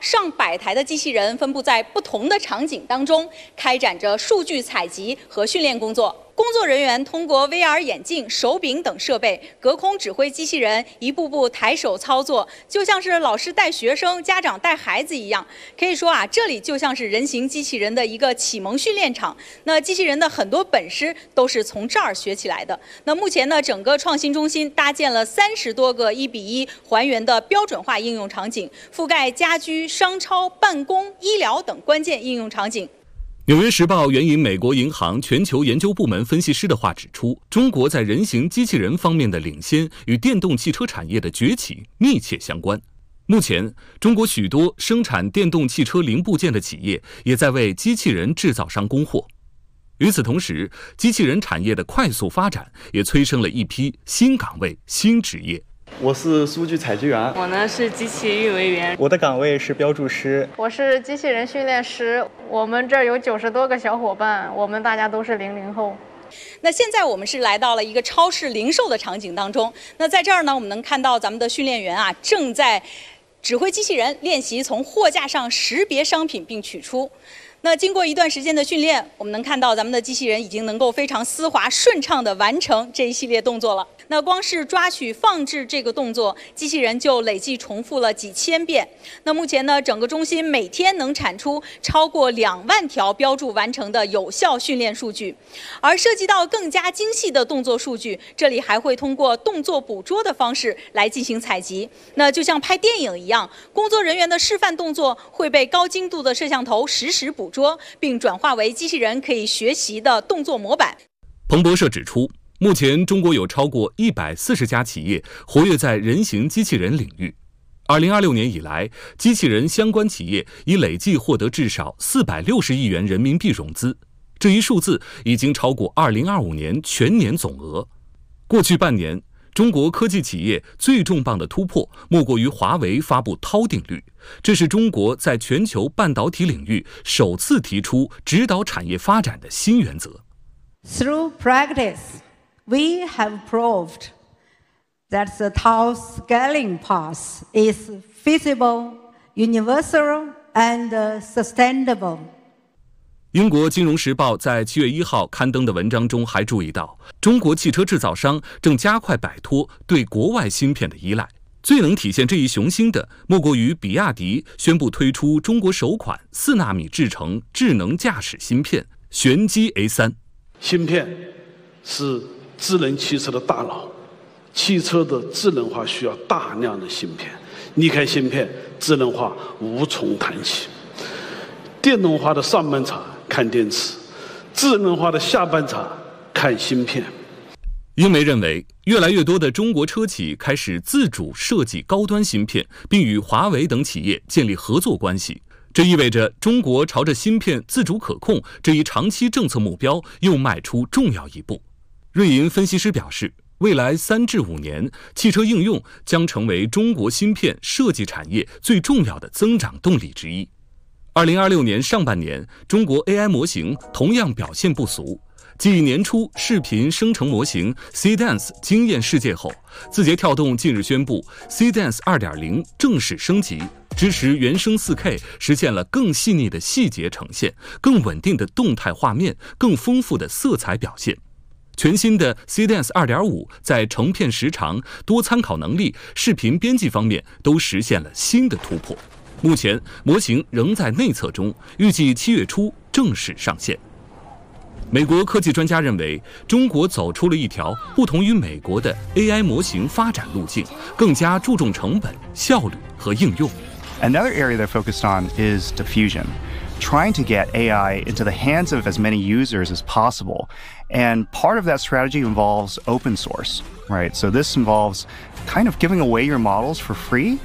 上百台的机器人分布在不同的场景当中，开展着数据采集和训练工作。工作人员通过 VR 眼镜、手柄等设备，隔空指挥机器人一步步抬手操作，就像是老师带学生、家长带孩子一样。可以说这里就像是人形机器人的一个启蒙训练场。那机器人的很多本事都是从这儿学起来的。那目前呢，整个创新中心搭建了30多个1:1还原的标准化应用场景，覆盖家居、商超、办公、医疗等关键应用场景。 纽约时报援引美国银行全球研究部门分析师的话指出，中国在人形机器人方面的领先与电动汽车产业的崛起密切相关。目前，中国许多生产电动汽车零部件的企业也在为机器人制造商供货。与此同时，机器人产业的快速发展也催生了一批新岗位、新职业。 我是数据采集员， 我呢是机器运维员， 我的岗位是标注师， 我是机器人训练师。我们这儿有90多个小伙伴，我们大家都是00后。 那现在我们是来到了一个超市零售的场景当中。那在这儿呢，我们能看到咱们的训练员正在指挥机器人练习从货架上识别商品并取出。那经过一段时间的训练，我们能看到咱们的机器人已经能够非常丝滑顺畅地完成这一系列动作了。那光是抓取放置这个动作，机器人就累计重复了几千遍。那目前呢，整个中心每天能产出超过2万条标注完成的有效训练数据。而涉及到更加精细的动作数据，这里还会通过动作捕捉的方式来进行采集。那就像拍电影一样，工作人员的示范动作会被高精度的摄像头实时捕捉，并转化为机器人可以学习的动作模板。 彭博社指出，目前中国有超过140家企业活跃在人形机器人领域。2026年以来，机器人相关企业已累计获得至少460亿元人民币融资，这一数字已经超过2025年全年总额。过去半年，中国科技企业最重磅的突破莫过于华为发布涛定律，这是中国在全球半导体领域首次提出指导产业发展的新原则。 Through practice, we have proved that the Tau scaling path is feasible, universal, and sustainable. 英国金融时报在7月1号刊登的文章中还注意到，中国汽车制造商正加快摆脱对国外芯片的依赖。最能体现这一雄心的，莫过于比亚迪宣布推出中国首款4纳米制程智能驾驶芯片玄机 A3。 芯片是智能汽车的大脑，汽车的智能化需要大量的芯片，离开芯片，智能化无从谈起。电动化的上半场看电池，智能化的下半场看芯片。 英媒认为，越来越多的中国车企开始自主设计高端芯片，并与华为等企业建立合作关系。这意味着中国朝着芯片自主可控这一长期政策目标又迈出重要一步。瑞银分析师表示，未来3至5年，汽车应用将成为中国芯片设计产业最重要的增长动力之一。2026年上半年，中国 AI 模型同样表现不俗。继年初视频生成模型 C-Dance 惊艳世界后，字节跳动近日宣布 C-Dance 2.0 正式升级，支持原生 4K， 实现了更细腻的细节呈现、更稳定的动态画面、更丰富的色彩表现。全新的 C-Dance 2.5 在成片时长、多参考能力、视频编辑方面都实现了新的突破。目前模型仍在内测中，预计7月初正式上线。美国科技专家认为，中国走出了一条不同于美国的 AI 模型发展路径，更加注重成本、效率和应用。 Another area they're focused on is diffusion, trying to get AI into the hands of as many users as possible. And part of that strategy involves open source, right? So this involves kind of giving away your models for free,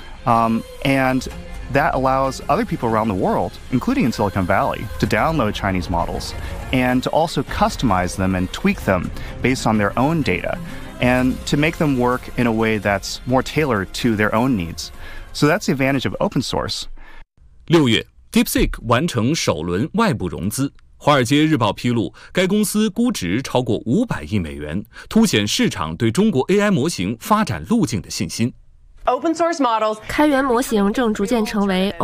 and that allows other people around the world, including in Silicon Valley, to download Chinese models and to also customize them and tweak them based on their own data and to make them work in a way that's more tailored to their own needs. So that's the advantage of open source. 6月 DeepSeek 完成首轮外部融资。华尔街日报披露，该公司估值超过500亿美元，凸显市场对中国 AI 模型发展路径的信心。 Open source models 开源模型正逐渐成为